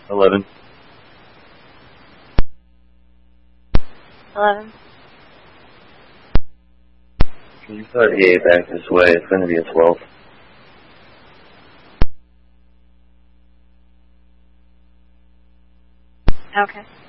11. 11. Can you start EA back this way? It's going to be a 12. Okay.